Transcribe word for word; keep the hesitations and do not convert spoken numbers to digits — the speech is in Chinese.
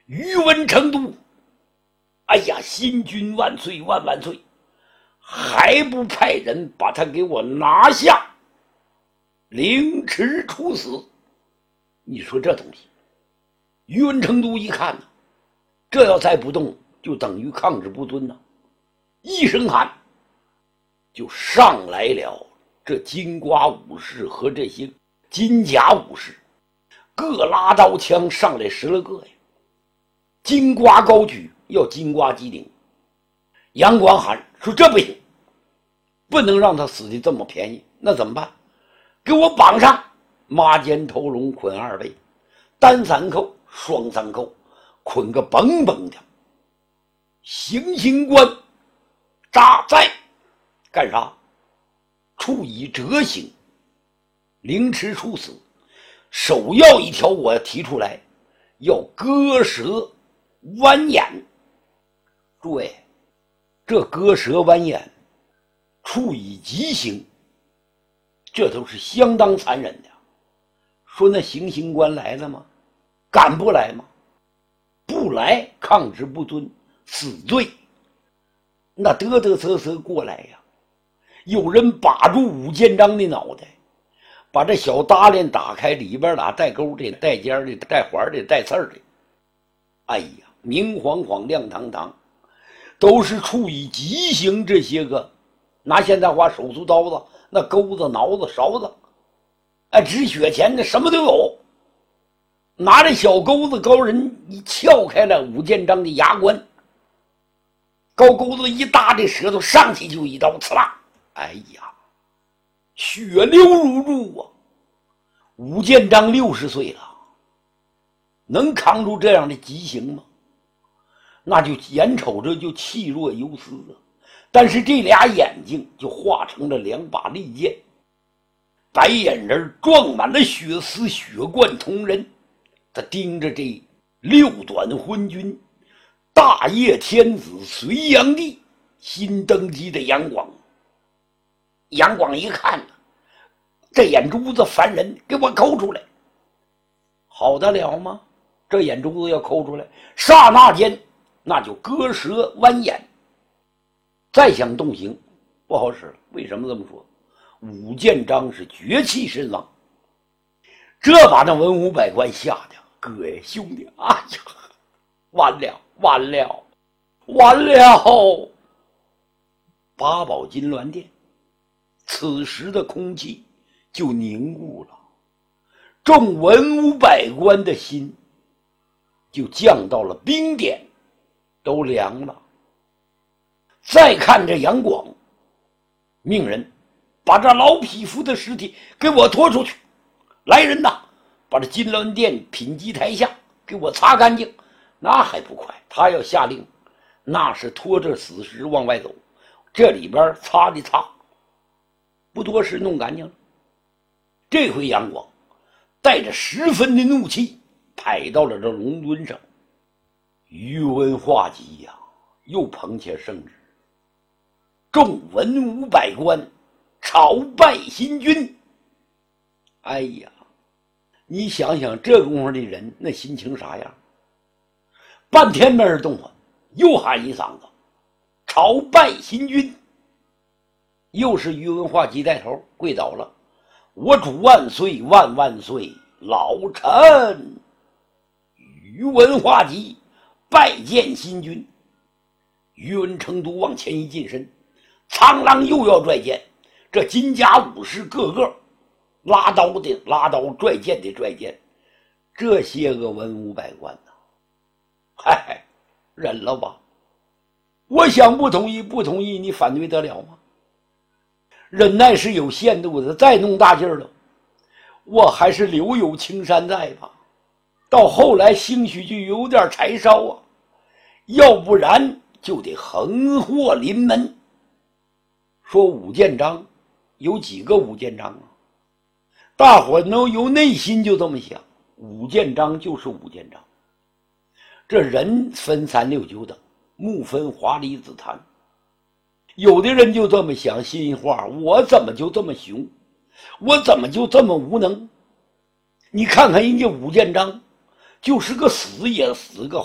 宇文成都，哎呀，新君万岁万万岁！还不派人把他给我拿下，凌迟处死！你说这东西，宇文成都一看呢，这要再不动，就等于抗旨不遵呐！一声喊，就上来了这金瓜武士和这些金甲武士，各拉刀枪上来十来个呀！金瓜高举，要金瓜击顶。杨广喊说：“这不行，不能让他死的这么便宜。那怎么办？给我绑上，马肩头龙捆二倍，单三扣，双三扣，捆个绷绷的。行刑官扎在干啥？处以折刑，凌迟处死。首要一条我要提出来，要割舌剜眼。诸位，这割舌剜眼处以极刑，这都是相当残忍的。说那行刑官来了吗？敢不来吗？不来，抗旨不遵，死罪。那嘚嘚瑟瑟过来呀，有人把住武建章的脑袋，把这小搭链打开，里边俩带钩的、带尖的、带环的、带刺儿的。哎呀，明晃晃、亮堂堂，都是处以极刑。这些个拿现在话，手术刀子、那钩子、挠子、勺子，哎，止血钳的什么都有。拿着小钩子，高人一撬开了武建章的牙关，高钩子一搭，这舌头上去就一刀，刺啦！哎呀，血流如注啊！武建章六十岁了，能扛住这样的极刑吗？那就眼瞅着就气若游丝啊！但是这俩眼睛就化成了两把利剑，白眼人撞满了血丝，血贯瞳仁。他盯着这六短昏君、大业天子隋炀帝新登基的杨广。杨广一看，这眼珠子烦人，给我抠出来！好得了吗？这眼珠子要抠出来，刹那间那就割舌剜眼。再想动刑不好使了。为什么这么说？武建章是绝气身亡，这把那文武百官吓得，哥呀兄弟，哎呀，完了完了完了！八宝金銮殿此时的空气就凝固了，众文武百官的心就降到了冰点，都凉了。再看这杨广，命人把这老匹夫的尸体给我拖出去，来人呐，把这金銮殿品级台下给我擦干净。那还不快，他要下令，那是拖着死尸往外走，这里边擦的擦，不多时弄干净了。这回杨广带着十分的怒气排到了这龙墩上，宇文化及呀、啊，又捧起圣旨，众文武百官朝拜新君。哎呀，你想想这功夫的人那心情啥样？半天没人动啊，又喊一嗓子朝拜新君。又是宇文化及带头跪倒了，我主万岁万万岁，老臣宇文化及拜见新君。宇文成都往前一近身，苍狼又要拽剑，这金甲武士个个拉刀的拉刀，拽剑的拽剑，这些个文武百官呐，嗨，忍了吧！我想不同意不同意，你反对得了吗？忍耐是有限度的，再弄大劲儿了，我还是留有青山在吧。到后来兴许就有点柴烧啊，要不然就得横祸临门。说武建章有几个武建章啊？大伙都由内心就这么想，武建章就是武建章。这人分三六九等，目分华离子谈。有的人就这么想，心话，我怎么就这么熊，我怎么就这么无能？你看看人家武建章，就是个死也死个